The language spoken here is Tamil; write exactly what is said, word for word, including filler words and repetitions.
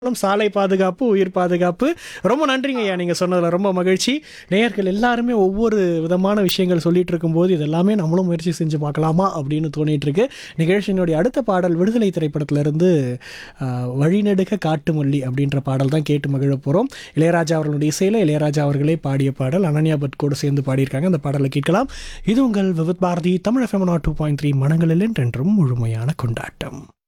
சாலை பாதுகாப்பு, உயிர் பாதுகாப்பு. ரொம்ப நன்றிங்க ஐயா, நீங்க சொன்னதுல ரொம்ப மகிழ்ச்சி. நேயர்கள் எல்லாருமே ஒவ்வொரு விதமான விஷயங்கள் சொல்லிட்டு இருக்கும்போது இதெல்லாமே நம்மளும் முயற்சி செஞ்சு பார்க்கலாமா அப்படின்னு தோணிட்டு இருக்கு. நிகழ்ச்சியினுடைய அடுத்த பாடல் விடுதலை திரைப்படத்திலிருந்து அஹ், வழிநெடுக காட்டு மல்லி அப்படின்ற பாடல் தான் கேட்டு மகிழ போறோம். இளையராஜா அவர்களுடைய இசையில இளையராஜா அவர்களே பாடிய பாடல், அனன்யா பட் கூட சேர்ந்து பாடியிருக்காங்க. அந்த பாடலை கேட்கலாம். இது உங்கள் Vividh Bharathi Tamil FM two point three மனங்களில் என்றென்றும் முழுமையான கொண்டாட்டம்.